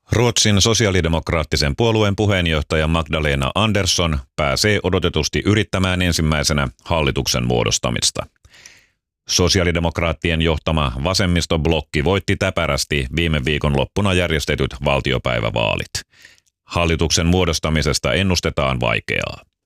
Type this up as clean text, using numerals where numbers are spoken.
Ruotsin sosiaalidemokraattisen puolueen puheenjohtaja Magdalena Andersson pääsee odotetusti yrittämään ensimmäisenä hallituksen muodostamista. Sosiaalidemokraattien johtama vasemmistoblokki voitti täpärästi viime viikon loppuna järjestetyt valtiopäivävaalit. Hallituksen muodostamisesta ennustetaan vaikeaa.